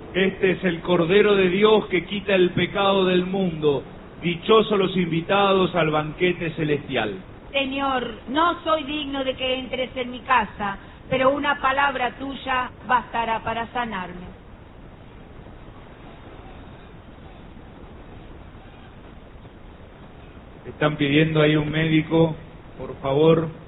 Este es el Cordero de Dios que quita el pecado del mundo. Dichosos los invitados al banquete celestial. Señor, no soy digno de que entres en mi casa, pero una palabra tuya bastará para sanarme. Están pidiendo ahí un médico, por favor.